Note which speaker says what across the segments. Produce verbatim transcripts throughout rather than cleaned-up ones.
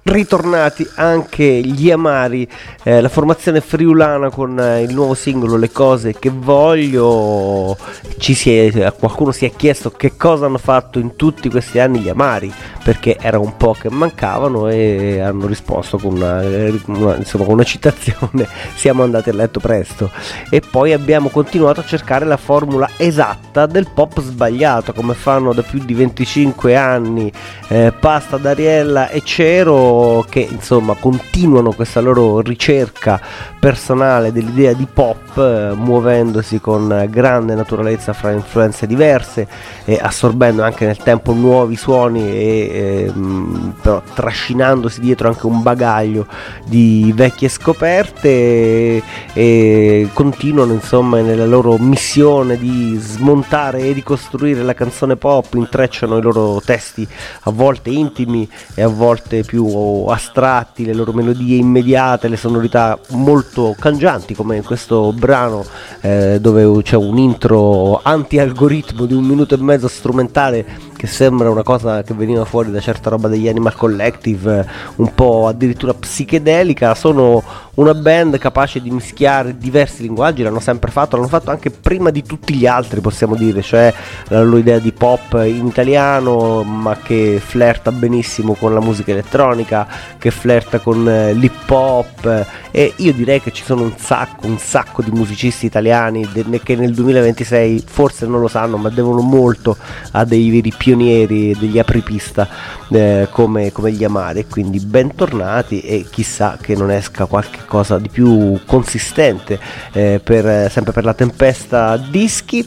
Speaker 1: ritornati anche gli Amari, eh, la formazione friulana con eh, il nuovo singolo Le cose che voglio. Ci si è, qualcuno si è chiesto che cosa hanno fatto in tutti questi anni gli Amari, perché era un po' che mancavano, e hanno risposto con una, una, insomma, con una citazione: siamo andati a letto presto. E poi abbiamo continuato a cercare la formula esatta del pop sbagliato, come fanno da più di venticinque anni eh, Pasta, D'Ariella e Cero, che insomma continuano questa loro ricerca personale dell'idea di pop, eh, muovendosi con grande naturalezza fra influenze diverse e assorbendo anche nel tempo nuovi suoni, e ehm, però trascinandosi dietro anche un bagaglio di vecchie scoperte, e, e continuano insomma nella loro missione di smontare e ricostruire la canzone pop. Intrecciano i loro testi a volte intimi e a volte più astratti, le loro melodie immediate, le sonorità molto cangianti, come in questo brano eh, dove c'è un intro anti-algoritmo di un minuto e mezzo strumentale che sembra una cosa che veniva fuori da certa roba degli Animal Collective, un po' addirittura psichedelica. Sono una band capace di mischiare diversi linguaggi, l'hanno sempre fatto, l'hanno fatto anche prima di tutti gli altri, possiamo dire, cioè la loro idea di pop in italiano, ma che flirta benissimo con la musica elettronica, che flirta con l'hip hop, e io direi che ci sono un sacco, un sacco di musicisti italiani che nel duemilaventisei forse non lo sanno, ma devono molto a dei veri pionieri, degli apripista eh, come, come gli Amari. Quindi bentornati, e chissà che non esca qualche cosa di più consistente eh, per, sempre per la Tempesta Dischi.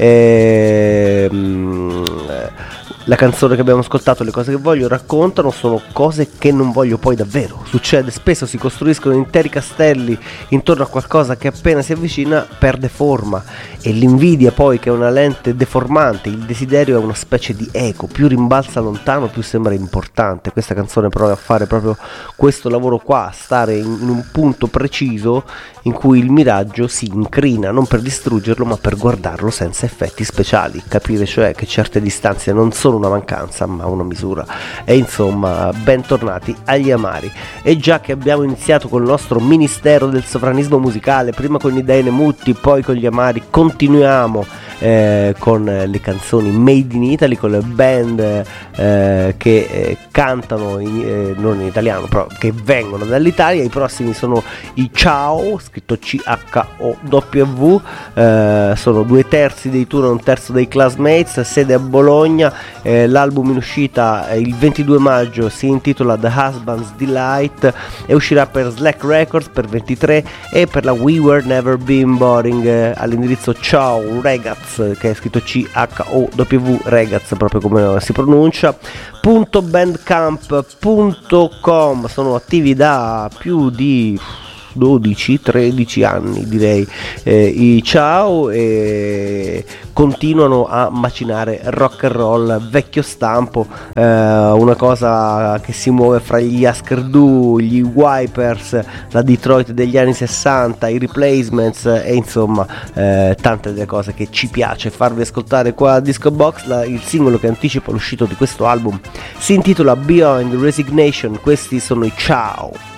Speaker 1: eh, mh, La canzone che abbiamo ascoltato, Le cose che voglio, raccontano, sono cose che non voglio poi davvero. Succede spesso, si costruiscono interi castelli intorno a qualcosa che appena si avvicina perde forma, e l'invidia poi, che è una lente deformante, il desiderio è una specie di eco, più rimbalza lontano più sembra importante. Questa canzone prova a fare proprio questo lavoro qua, a stare in, in un punto preciso in cui il miraggio si incrina, non per distruggerlo ma per guardarlo senza effetti speciali, capire cioè che certe distanze non sono una mancanza ma una misura. E insomma, bentornati agli Amari. E già che abbiamo iniziato col nostro ministero del sovranismo musicale, prima con Idee Nemutti, poi con gli Amari, continuiamo eh, con le canzoni made in Italy, con le band eh, che eh, cantano in, eh, non in italiano, però che vengono dall'Italia. I prossimi sono i Ciao, scritto C H O W, eh, sono due terzi dei tour e un terzo dei Classmates, sede a Bologna. Eh, l'album in uscita eh, il ventidue maggio si intitola The Husband's Delight e uscirà per Slack Records per ventitré e per la We Were Never Been Boring, eh, all'indirizzo Ciao Regaz, che è scritto C H O W Regaz, proprio come si pronuncia, punto bandcamp punto com. Sono attivi da più di dodici tredici anni, direi, eh, i Ciao, e continuano a macinare rock and roll vecchio stampo, eh, una cosa che si muove fra gli Husker Du, gli Wipers, la Detroit degli anni sessanta, i Replacements, e insomma eh, tante delle cose che ci piace farvi ascoltare qua a Disco Box. La, il singolo che anticipa l'uscita di questo album si intitola Beyond Resignation. Questi sono i Ciao.